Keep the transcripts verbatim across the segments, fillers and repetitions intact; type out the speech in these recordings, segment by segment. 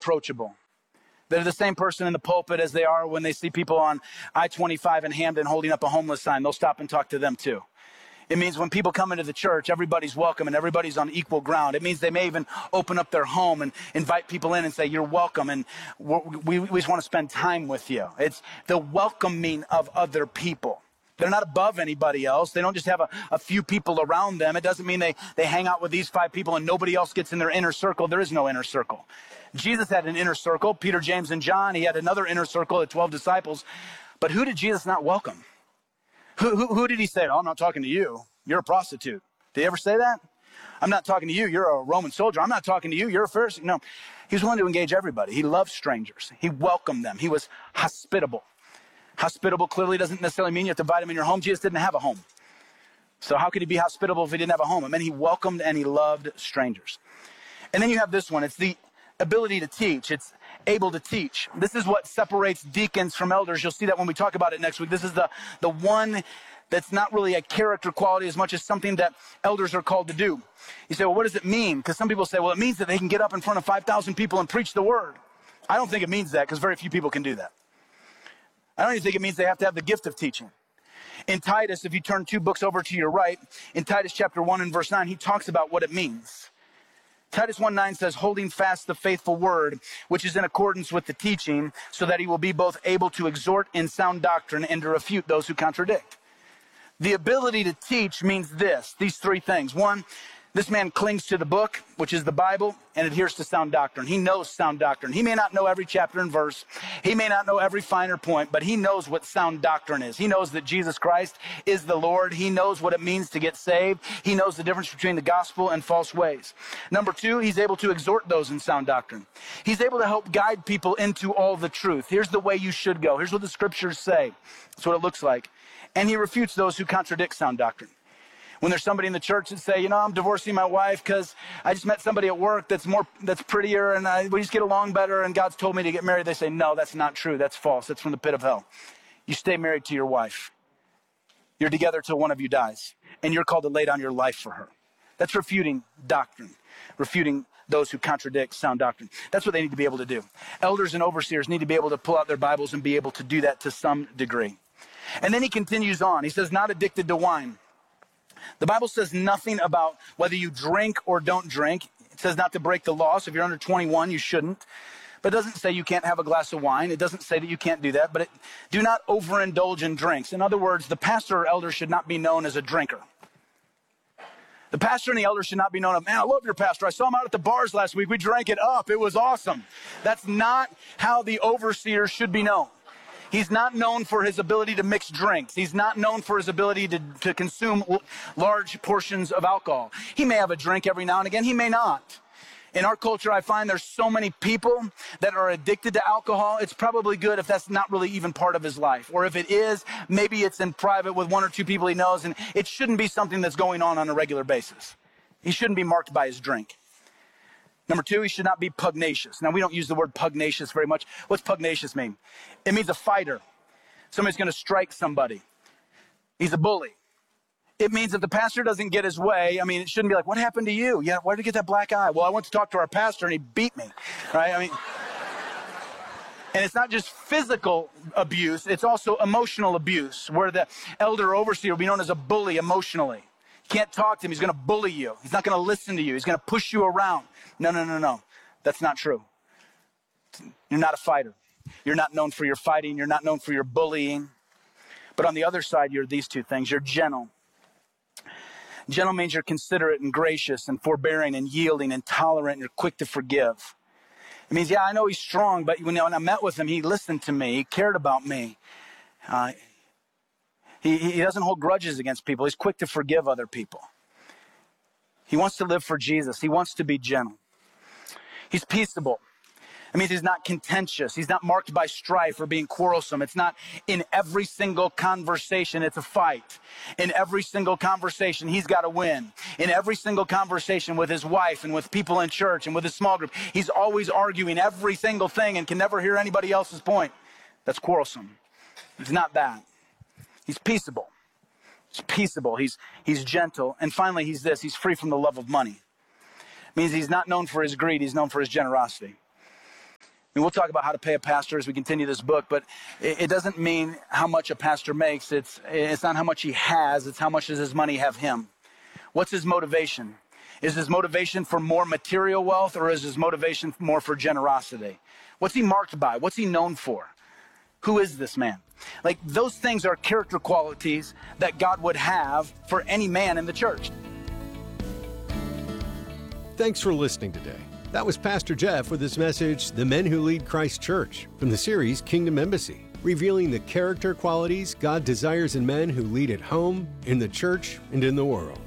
approachable. They're the same person in the pulpit as they are when they see people on I twenty-five in Hamden holding up a homeless sign. They'll stop and talk to them too. It means when people come into the church, everybody's welcome and everybody's on equal ground. It means they may even open up their home and invite people in and say, you're welcome, and we, we just want to spend time with you. It's the welcoming of other people. They're not above anybody else. They don't just have a, a few people around them. It doesn't mean they, they hang out with these five people and nobody else gets in their inner circle. There is no inner circle. Jesus had an inner circle, Peter, James, and John. He had another inner circle, the twelve disciples. But who did Jesus not welcome? Who, who, who did he say, oh, I'm not talking to you. You're a prostitute. Did he ever say that? I'm not talking to you. You're a Roman soldier. I'm not talking to you. You're a Pharisee. No, he was willing to engage everybody. He loved strangers. He welcomed them. He was hospitable. Hospitable clearly doesn't necessarily mean you have to invite him in your home. Jesus didn't have a home. So how could he be hospitable if he didn't have a home? I mean, he welcomed and he loved strangers. And then you have this one. It's the ability to teach. It's able to teach. This is what separates deacons from elders. You'll see that when we talk about it next week. This is the, the one that's not really a character quality as much as something that elders are called to do. You say, well, what does it mean? Because some people say, well, it means that they can get up in front of five thousand people and preach the word. I don't think it means that, because very few people can do that. I don't even think it means they have to have the gift of teaching. In Titus, if you turn two books over to your right, in Titus chapter one and verse nine, he talks about what it means. Titus one nine says, holding fast the faithful word, which is in accordance with the teaching, so that he will be both able to exhort in sound doctrine and to refute those who contradict. The ability to teach means this, these three things. One, this man clings to the book, which is the Bible, and adheres to sound doctrine. He knows sound doctrine. He may not know every chapter and verse. He may not know every finer point, but he knows what sound doctrine is. He knows that Jesus Christ is the Lord. He knows what it means to get saved. He knows the difference between the gospel and false ways. Number two, he's able to exhort those in sound doctrine. He's able to help guide people into all the truth. Here's the way you should go. Here's what the scriptures say. That's what it looks like. And he refutes those who contradict sound doctrine. When there's somebody in the church that say, you know, I'm divorcing my wife because I just met somebody at work that's more, that's prettier, and I, we just get along better, and God's told me to get married. They say, no, that's not true. That's false. That's from the pit of hell. You stay married to your wife. You're together till one of you dies, and you're called to lay down your life for her. That's refuting doctrine, refuting those who contradict sound doctrine. That's what they need to be able to do. Elders and overseers need to be able to pull out their Bibles and be able to do that to some degree. And then he continues on. He says, not addicted to wine. The Bible says nothing about whether you drink or don't drink. It says not to break the law. So if you're under twenty-one, you shouldn't. But it doesn't say you can't have a glass of wine. It doesn't say that you can't do that. But it, do not overindulge in drinks. In other words, the pastor or elder should not be known as a drinker. The pastor and the elder should not be known as, man, I love your pastor. I saw him out at the bars last week. We drank it up. It was awesome. That's not how the overseer should be known. He's not known for his ability to mix drinks. He's not known for his ability to, to consume l- large portions of alcohol. He may have a drink every now and again. He may not. In our culture, I find there's so many people that are addicted to alcohol. It's probably good if that's not really even part of his life. Or if it is, maybe it's in private with one or two people he knows, and it shouldn't be something that's going on on a regular basis. He shouldn't be marked by his drink. Number two, he should not be pugnacious. Now, we don't use the word pugnacious very much. What's pugnacious mean? It means a fighter. Somebody's going to strike somebody. He's a bully. It means if the pastor doesn't get his way, I mean, it shouldn't be like, what happened to you? Yeah, why did you get that black eye? Well, I went to talk to our pastor and he beat me, right? I mean, and it's not just physical abuse. It's also emotional abuse, where the elder or overseer will be known as a bully emotionally. You can't talk to him. He's going to bully you. He's not going to listen to you. He's going to push you around. No, no, no, no. That's not true. You're not a fighter. You're not known for your fighting. You're not known for your bullying. But on the other side, you're these two things. You're gentle. Gentle means you're considerate and gracious and forbearing and yielding and tolerant, and you're quick to forgive. It means, yeah, I know he's strong, but when, when I met with him, he listened to me. He cared about me. Uh, he, he doesn't hold grudges against people. He's quick to forgive other people. He wants to live for Jesus. He wants to be gentle. He's peaceable. It means he's not contentious. He's not marked by strife or being quarrelsome. It's not in every single conversation, it's a fight. In every single conversation, he's got to win. In every single conversation with his wife and with people in church and with his small group, he's always arguing every single thing and can never hear anybody else's point. That's quarrelsome. He's not that. He's peaceable. He's peaceable. He's, he's gentle. And finally, he's this. He's free from the love of money. It means he's not known for his greed. He's known for his generosity. mean, we'll talk about how to pay a pastor as we continue this book, but it, it doesn't mean how much a pastor makes. It's, it's not how much he has. It's how much does his money have him. What's his motivation? Is his motivation for more material wealth, or is his motivation more for generosity? What's he marked by? What's he known for? Who is this man? Like, those things are character qualities that God would have for any man in the church. Thanks for listening today. That was Pastor Jeff with his message, The Men Who Lead Christ Church, from the series Kingdom Embassy, revealing the character qualities God desires in men who lead at home, in the church, and in the world.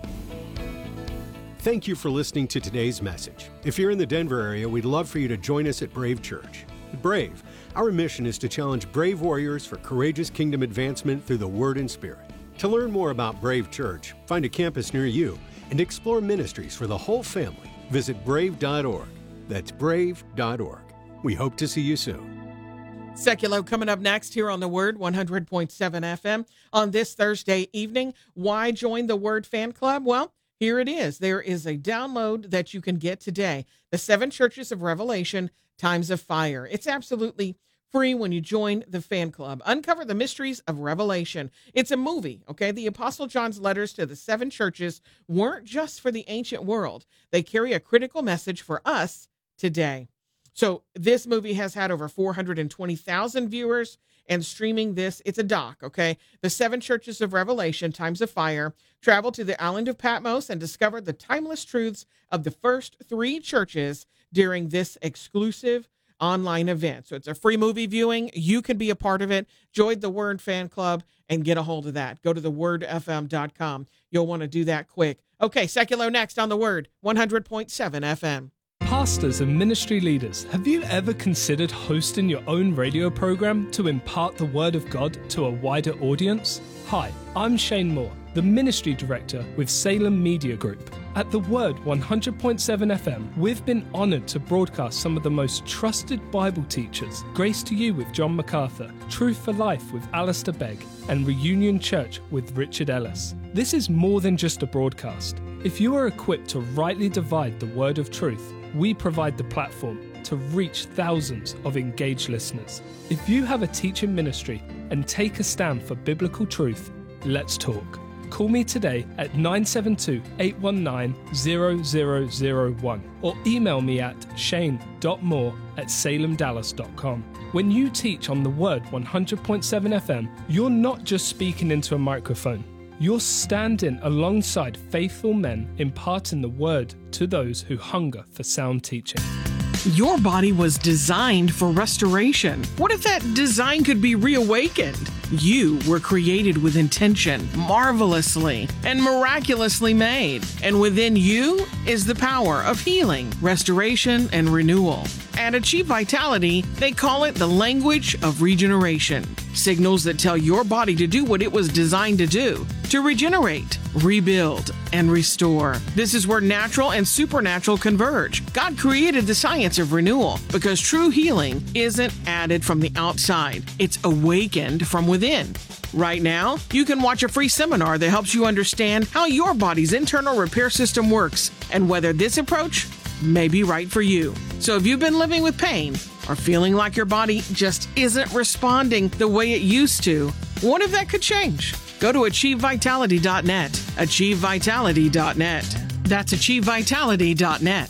Thank you for listening to today's message. If you're in the Denver area, we'd love for you to join us at Brave Church. At Brave, our mission is to challenge brave warriors for courageous kingdom advancement through the Word and Spirit. To learn more about Brave Church, find a campus near you, and explore ministries for the whole family, visit brave dot org. That's brave dot org. We hope to see you soon. Seculo coming up next here on The Word, one hundred point seven F M. On this Thursday evening, why join the Word Fan Club? Well, here it is. There is a download that you can get today. The Seven Churches of Revelation, Times of Fire. It's absolutely free when you join the fan club. Uncover the mysteries of Revelation. It's a movie, okay? The Apostle John's letters to the seven churches weren't just for the ancient world. They carry a critical message for us today. So this movie has had over four hundred twenty thousand viewers, and streaming this, it's a doc, okay? The Seven Churches of Revelation, Times of Fire, traveled to the island of Patmos and discovered the timeless truths of the first three churches during this exclusive online event. So it's a free movie viewing. You can be a part of it. Join the Word Fan Club and get a hold of that. Go to the word f m dot com. You'll want to do that quick. Okay, Seculo next on The Word, one hundred point seven F M. Pastors and ministry leaders, have you ever considered hosting your own radio program to impart the Word of God to a wider audience? Hi, I'm Shane Moore, the Ministry Director with Salem Media Group. At The Word one hundred point seven F M, we've been honored to broadcast some of the most trusted Bible teachers, Grace to You with John MacArthur, Truth for Life with Alistair Begg, and Reunion Church with Richard Ellis. This is more than just a broadcast. If you are equipped to rightly divide the word of truth, we provide the platform to reach thousands of engaged listeners. If you have a teaching ministry and take a stand for biblical truth, let's talk. Call me today at nine seven two, eight one nine, zero zero zero one or email me at shane dot moore at salem dallas dot com. When you teach on The Word one hundred point seven F M, you're not just speaking into a microphone. You're standing alongside faithful men imparting the Word to those who hunger for sound teaching. Your body was designed for restoration. What if that design could be reawakened? You were created with intention, marvelously and miraculously made. And within you is the power of healing, restoration, and renewal. At Achieve Vitality, they call it the language of regeneration. Signals that tell your body to do what it was designed to do, to regenerate, rebuild, and restore. This is where natural and supernatural converge. God created the science of renewal because true healing isn't added from the outside. It's awakened from within. Right now, you can watch a free seminar that helps you understand how your body's internal repair system works and whether this approach may be right for you. So if you've been living with pain or feeling like your body just isn't responding the way it used to, what if that could change? Go to achieve vitality dot net. achieve vitality dot net. That's achieve vitality dot net.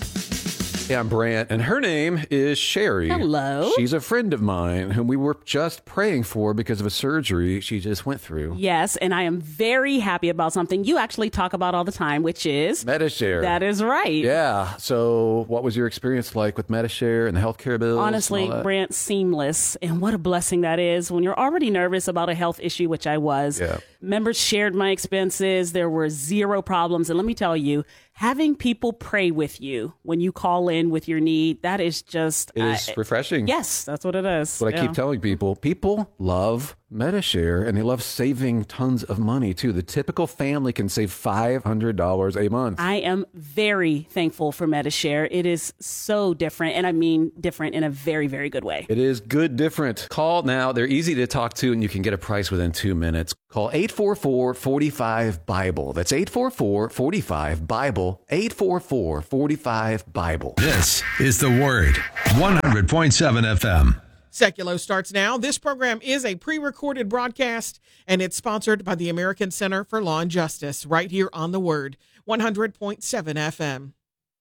Hey, I'm Brant, and her name is Sherry. Hello. She's a friend of mine whom we were just praying for because of a surgery she just went through. Yes, and I am very happy about something you actually talk about all the time, which is Medi-Share. That is right. Yeah. So what was your experience like with Medi-Share and the healthcare bills? Honestly, Brant, seamless. And what a blessing that is when you're already nervous about a health issue, which I was. Yeah. Members shared my expenses. There were zero problems. And let me tell you, having people pray with you when you call in with your need, that is just... It is I, refreshing. Yes, that's what it is. What yeah. I keep telling people, people love Medi-Share, and they love saving tons of money, too. The typical family can save five hundred dollars a month. I am very thankful for Medi-Share. It is so different, and I mean different in a very, very good way. It is good different. Call now. They're easy to talk to, and you can get a price within two minutes. Call eight four four, four five, BIBLE. That's eight four four, four five, BIBLE. call eight four four, four five, Bible. This is The Word, one hundred point seven F M. Seculo starts now. This program is a pre-recorded broadcast, and it's sponsored by the American Center for Law and Justice, right here on The Word, one hundred point seven F M.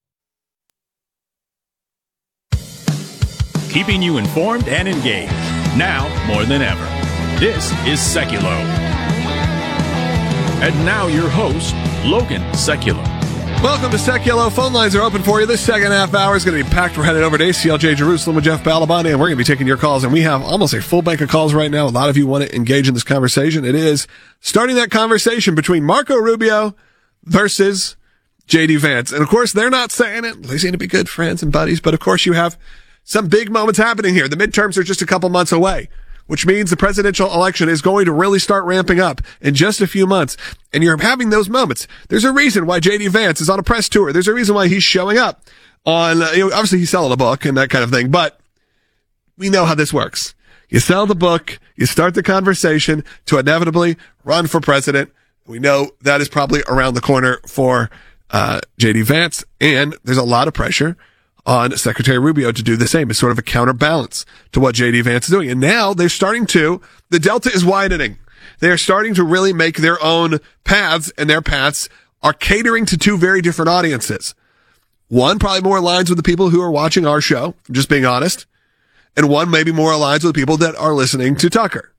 Keeping you informed and engaged, now more than ever. This is Seculo. And now your host, Logan Seculo. Welcome to Seculo. Phone lines are open for you. This second half hour is going to be packed. We're headed over to A C L J Jerusalem with Jeff Balabani, and we're going to be taking your calls. And we have almost a full bank of calls right now. A lot of you want to engage in this conversation. It is starting that conversation between Marco Rubio versus J D Vance. And of course, they're not saying it. They seem to be good friends and buddies. But of course, you have some big moments happening here. The midterms are just a couple months away, which means the presidential election is going to really start ramping up in just a few months. And you're having those moments. There's a reason why J D Vance is on a press tour. There's a reason why he's showing up on, uh, you know, obviously he's selling a book and that kind of thing, but we know how this works. You sell the book, you start the conversation to inevitably run for president. We know that is probably around the corner for, uh, J D Vance, and there's a lot of pressure on Secretary Rubio to do the same. It's sort of a counterbalance to what J D Vance is doing. And now they're starting to, the delta is widening. They are starting to really make their own paths, and their paths are catering to two very different audiences. One probably more aligns with the people who are watching our show, just being honest. And one maybe more aligns with the people that are listening to Tucker.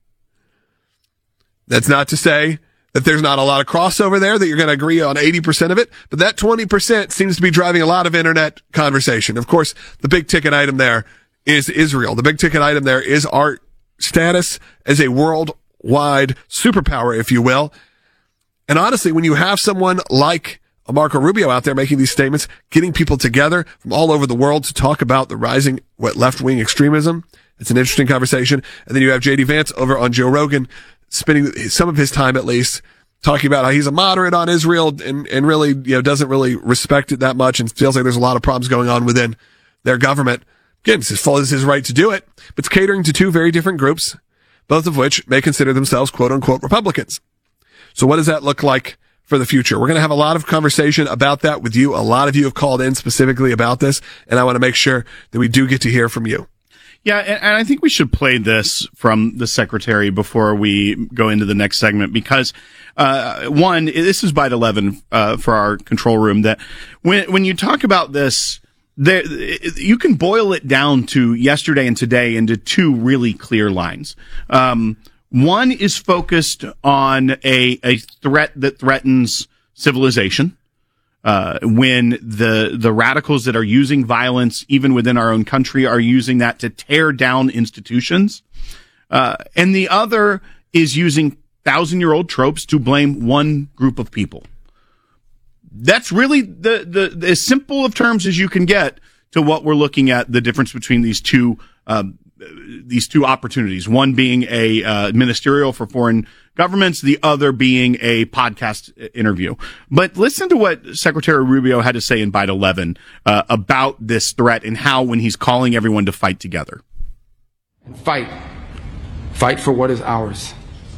That's not to say that there's not a lot of crossover there, that you're going to agree on eighty percent of it, but that twenty percent seems to be driving a lot of internet conversation. Of course, the big ticket item there is Israel. The big ticket item there is our status as a worldwide superpower, if you will. And honestly, when you have someone like Marco Rubio out there making these statements, getting people together from all over the world to talk about the rising what left-wing extremism, it's an interesting conversation. And then you have J D Vance over on Joe Rogan, spending some of his time at least talking about how he's a moderate on Israel and, and really, you know, doesn't really respect it that much and feels like there's a lot of problems going on within their government. Again, it's his fault, it's his right to do it, but it's catering to two very different groups, both of which may consider themselves quote unquote Republicans. So what does that look like for the future? We're going to have a lot of conversation about that with you. A lot of you have called in specifically about this, and I want to make sure that we do get to hear from you. Yeah, and, and I think we should play this from the secretary before we go into the next segment, because uh one, this is byte eleven uh for our control room, that when when you talk about this, there you can boil it down to yesterday and today into two really clear lines. Um one is focused on a a threat that threatens civilization. Uh, when the, the radicals that are using violence, even within our own country, are using that to tear down institutions. Uh, and the other is using thousand year old tropes to blame one group of people. That's really the, the, the as simple of terms as you can get to what we're looking at, the difference between these two, um, these two opportunities, one being a, uh, ministerial for foreign governments, the other being a podcast interview. But listen to what Secretary Rubio had to say in byte eleven uh, about this threat and how, when he's calling everyone to fight together. And fight. Fight for what is ours.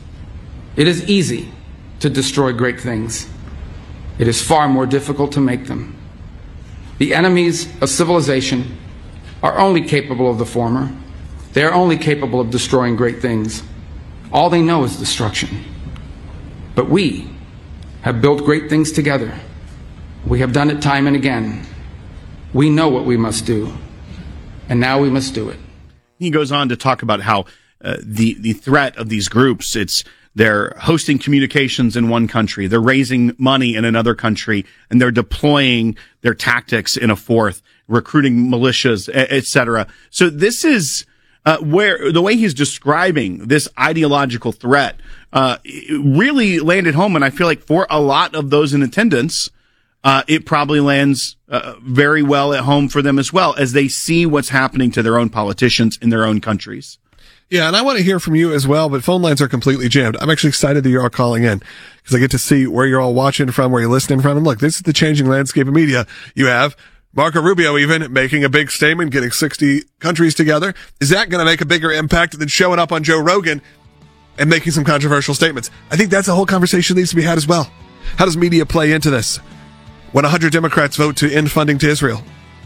It is easy to destroy great things. It is far more difficult to make them. The enemies of civilization are only capable of the former. They are only capable of destroying great things. All they know is destruction. But we have built great things together. We have done it time and again. We know what we must do, and now we must do it. He goes on to talk about how uh, the, the threat of these groups, it's they're hosting communications in one country, they're raising money in another country, and they're deploying their tactics in a fourth, recruiting militias, et cetera. So this is Uh, where the way he's describing this ideological threat, uh, really landed home. And I feel like for a lot of those in attendance, uh, it probably lands, uh, very well at home for them as well, as they see what's happening to their own politicians in their own countries. Yeah, and I want to hear from you as well, but phone lines are completely jammed. I'm actually excited that you're all calling in because I get to see where you're all watching from, where you're listening from. And look, this is the changing landscape of media. You have Marco Rubio even making a big statement, getting sixty countries together. Is that going to make a bigger impact than showing up on Joe Rogan and making some controversial statements? I think that's a whole conversation that needs to be had as well. How does media play into this? when one hundred Democrats vote to end funding to Israel.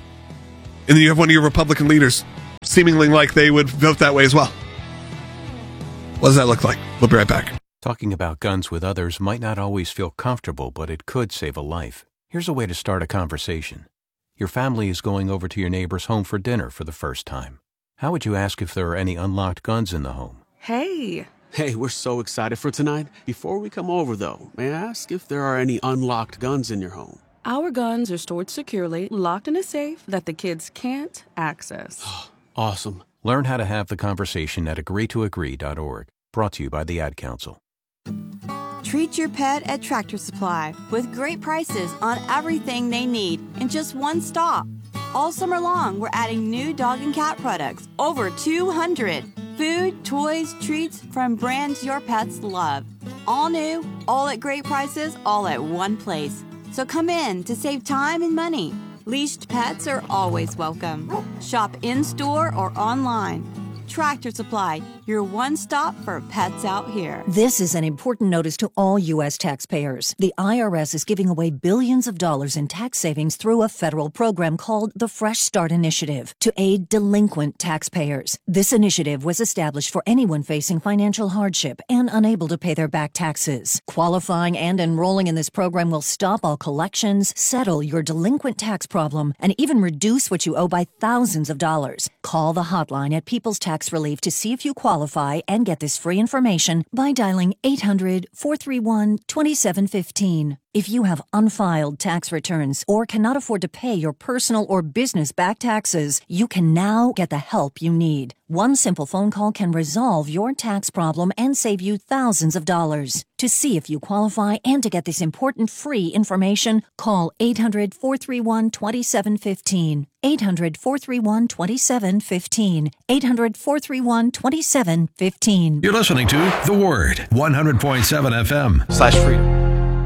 And then you have one of your Republican leaders seemingly like they would vote that way as well. What does that look like? We'll be right back. Talking about guns with others might not always feel comfortable, but it could save a life. Here's a way to start a conversation. Your family is going over to your neighbor's home for dinner for the first time. How would you ask if there are any unlocked guns in the home? Hey. Hey, we're so excited for tonight. Before we come over, though, may I ask if there are any unlocked guns in your home? Our guns are stored securely, locked in a safe that the kids can't access. Awesome. Learn how to have the conversation at agree to agree dot org. Brought to you by the Ad Council. Treat your pet at Tractor Supply with great prices on everything they need in just one stop. All summer long, we're adding new dog and cat products, over two hundred. Food, toys, treats from brands your pets love. All new, all at great prices, all at one place. So come in to save time and money. Leashed pets are always welcome. Shop in-store or online. Tractor Supply, your one stop for pets out here. This is an important notice to all U S taxpayers. The I R S is giving away billions of dollars in tax savings through a federal program called the Fresh Start Initiative to aid delinquent taxpayers. This initiative was established for anyone facing financial hardship and unable to pay their back taxes. Qualifying and enrolling in this program will stop all collections, settle your delinquent tax problem, and even reduce what you owe by thousands of dollars. Call the hotline at People's Tax Relief to see if you qualify and get this free information by dialing eight hundred, four three one, two seven one five. If you have unfiled tax returns or cannot afford to pay your personal or business back taxes, you can now get the help you need. One simple phone call can resolve your tax problem and save you thousands of dollars. To see if you qualify and to get this important free information, call eight hundred, four three one, two seven one five. eight hundred, four three one, two seven one five. eight hundred, four three one, two seven one five. You're listening to The Word, one hundred point seven F M. Slash freedom.